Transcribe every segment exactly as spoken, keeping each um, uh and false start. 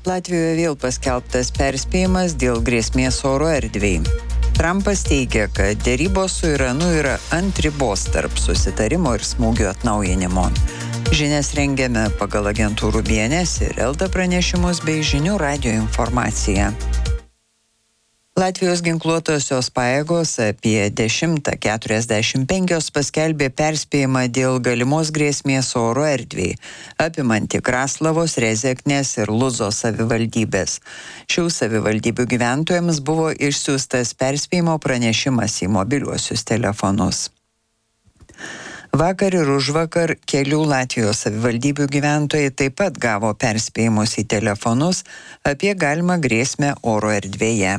Latvijoje vėl paskelbtas perspėjimas dėl grėsmės oro erdvei. Trumpas teigia, kad dėrybos su Iranu yra ant ribos tarp susitarimo ir smūgių atnaujinimo. Žinias rengiame pagal agentūrų B N S ir Elta pranešimus bei žinių radijo informaciją. Latvijos ginkluotosios pajėgos apie dešimtą keturiasdešimt penkios paskelbė perspėjimą dėl galimos grėsmės oro erdvei, apimanti Kraslavos, Rezeknės ir Luzo savivaldybės. Šių savivaldybių gyventojams buvo išsiųstas perspėjimo pranešimas į mobiliuosius telefonus. Vakar ir užvakar kelių Latvijos savivaldybių gyventojai taip pat gavo perspėjimus į telefonus apie galimą grėsmę oro erdvėje.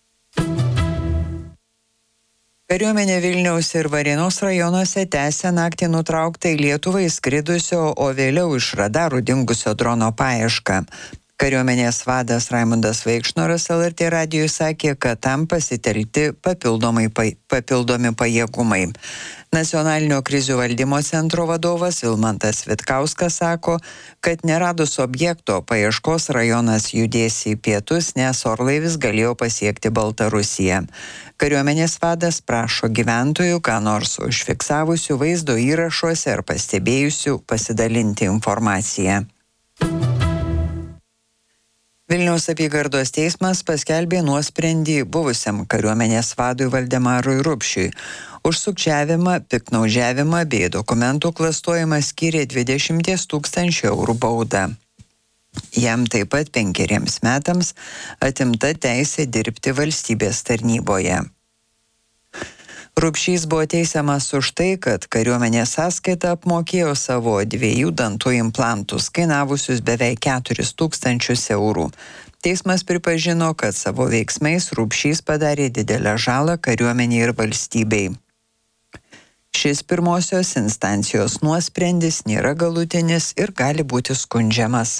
Kariuomenė Vilniaus ir Varėnos rajonuose tęsia naktį nutrauktą į Lietuvą įskridusio, o vėliau iš radarų dingusio drono paiešką. Kariuomenės vadas Raimundas Vaikšnoras L R T radijui sakė, kad tam pasitelkti papildomai, papildomi pajėgumai. Nacionalinio krizių valdymo centro vadovas Vilmantas Vitkauskas sako, kad neradus objekto paieškos rajonas judės į pietus, nes orlaivis galėjo pasiekti Baltarusiją. Kariuomenės vadas prašo gyventojų, ką nors užfiksavusių vaizdo įrašuose ar pastebėjusių pasidalinti informaciją. Vilniaus apygardos teismas paskelbė nuosprendį buvusiam kariuomenės vadui Valdemarui Rupšiui. Už sukčiavimą, piktnaudžiavimą bei dokumentų klastojimą skyrė dvidešimt tūkstančių eurų baudą. Jam taip pat penkeriems metams atimta teisė dirbti valstybės tarnyboje. Rupšys buvo teisiamas už tai, kad kariuomenės sąskaita apmokėjo savo dviejų dantų implantus, kainavusius beveik keturis tūkstančius eurų. Teismas pripažino, kad savo veiksmais Rupšys padarė didelę žalą kariuomeniai ir valstybei. Šis pirmosios instancijos nuosprendis nėra galutinis ir gali būti skundžiamas.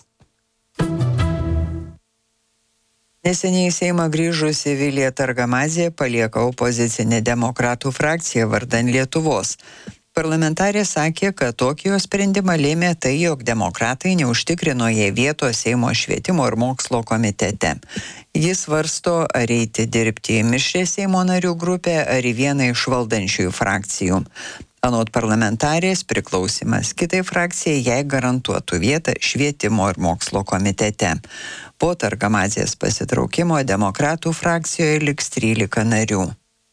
Neseniai į Seimą grįžusi Vilija Targamadzė palieka opozicinę demokratų frakciją vardan Lietuvos. Parlamentarė sakė, kad tokį jo sprendimą lėmė tai, jog demokratai neužtikrino jai vietos Seimo švietimo ir mokslo komitete. Jis svarsto, ar eiti dirbti į mišrią Seimo narių grupę ar į vieną iš valdančiųjų frakcijų. Anot parlamentarės, priklausimas kitai frakcijai jai garantuotų vietą švietimo ir mokslo komitete. Po Targamadzės pasitraukimo demokratų frakcijoje liks trylika narių.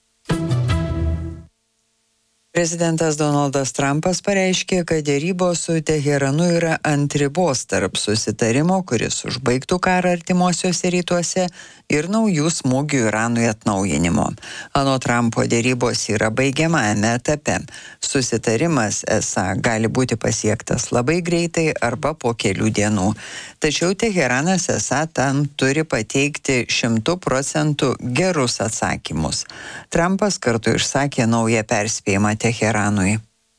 Prezidentas Donaldas Trumpas pareiškė, kad dėrybos su Teheranu yra ant ribos tarp susitarimo, kuris užbaigtų karą artimuosiuose rytuose, ir naujų smūgių Iranui atnaujinimo. Anot Trumpo, dėrybos yra baigiamajame etape. Susitarimas esą gali būti pasiektas labai greitai arba po kelių dienų. Tačiau Teheranas esą tam turi pateikti šimtų procentų gerus atsakymus. Trumpas kartu išsakė naują perspėjimą Teheranui.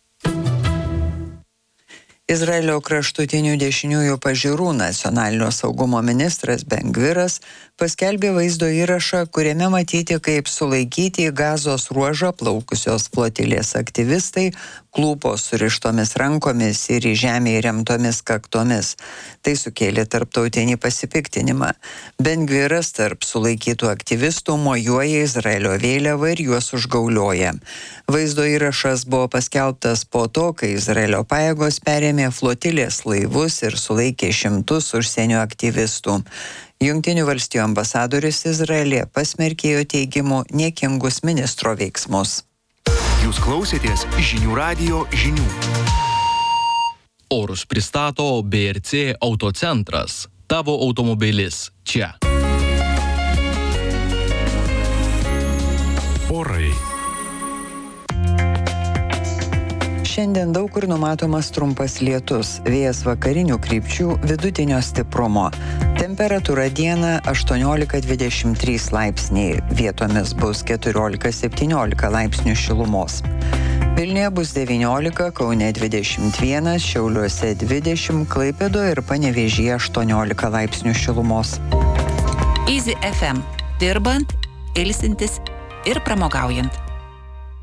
Izraelio kraštutinių dešiniųjų pažiūrų nacionalinio saugumo ministras Ben Gviras paskelbė vaizdo įrašą, kuriame matyti, kaip sulaikyti į Gazos ruožą plaukusios flotilės aktyvistai klūpo surištomis rankomis ir į žemę įremtomis kaktomis. Tai sukėlė tarptautinį pasipiktinimą. Ben Gviras tarp sulaikytų aktyvistų mojuoja Izraelio vėliavą ir juos užgaulioja. Vaizdo įrašas buvo paskelbtas po to, kai Izraelio pajėgos perėmė flotilės laivus ir sulaikė šimtus užsienio aktyvistų. Jungtinių valstijų ambasadorius Izraelyje pasmerkė jo teigimu niekingus ministro veiksmus. Jūs klausėtės žinių radijo žinių. Orus pristato B R C Autocentras. Tavo automobilis čia. Orai. Šiandien daug kur numatomas trumpas lietus, vėjas vakarinių krypčių vidutinio stiprumo. Temperatūra dieną aštuoniolika dvidešimt trys laipsniai, vietomis bus keturiolika septyniolika laipsnių šilumos. Vilniuje bus devyniolika, Kaune dvidešimt vienas, Šiauliuose dvidešimt, Klaipėdoje ir Panevėžyje aštuoniolika laipsnių šilumos. Easy F M. Dirbant, ilsintis ir pramogaujant.